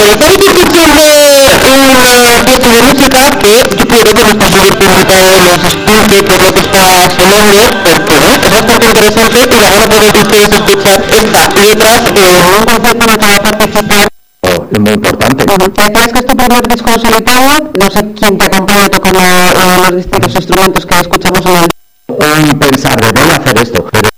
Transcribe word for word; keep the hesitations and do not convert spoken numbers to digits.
estamos escuchando una pieza de música que yo creo que nuestro público nos explique qué es lo que está sonando, porque ¿no? Es bastante interesante y la van a poder ustedes escuchar esta letra en un concierto en el que va a participar. Es muy importante. Bueno, ¿sabes que es tu primer disco en solitario? No sé quién te acompaña tocando los distintos instrumentos que escuchamos en el... Un pensar de voy a hacer esto, pero